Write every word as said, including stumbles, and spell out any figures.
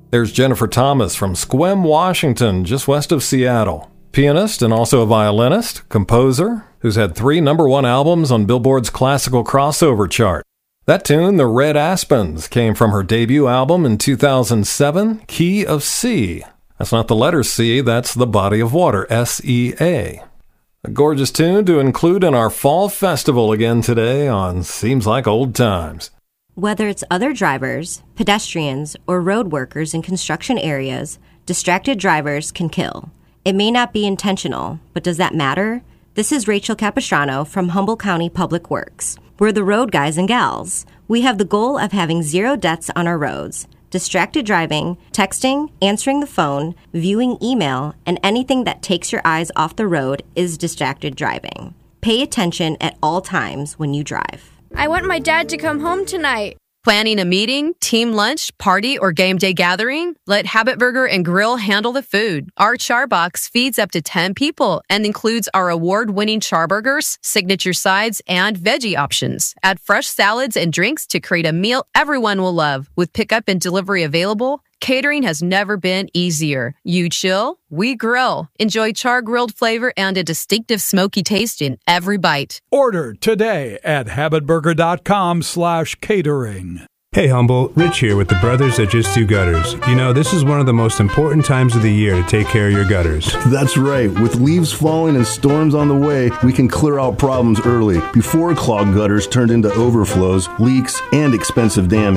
There's Jennifer Thomas from Sequim, Washington, just west of Seattle. Pianist and also a violinist, composer, who's had three number one albums on Billboard's classical crossover chart. That tune, The Red Aspens, came from her debut album in two thousand seven, Key of C. That's not the letter C, that's the body of water, S E A. A gorgeous tune to include in our fall festival again today on Seems Like Old Times. Whether it's other drivers, pedestrians, or road workers in construction areas, distracted drivers can kill. It may not be intentional, but does that matter? This is Rachel Capistrano from Humboldt County Public Works. We're the road guys and gals. We have the goal of having zero deaths on our roads. Distracted driving, texting, answering the phone, viewing email, and anything that takes your eyes off the road is distracted driving. Pay attention at all times when you drive. I want my dad to come home tonight. Planning a meeting, team lunch, party, or game day gathering? Let Habit Burger and Grill handle the food. Our char box feeds up to ten people and includes our award-winning char burgers, signature sides, and veggie options. Add fresh salads and drinks to create a meal everyone will love. With pickup and delivery available, catering has never been easier. You chill, we grill. Enjoy char-grilled flavor and a distinctive smoky taste in every bite. Order today at habitburger.com slash catering. Hey Humboldt, Rich here with the brothers that just do gutters. You know, this is one of the most important times of the year to take care of your gutters. That's right. With leaves falling and storms on the way, we can clear out problems early before clogged gutters turned into overflows, leaks, and expensive damage.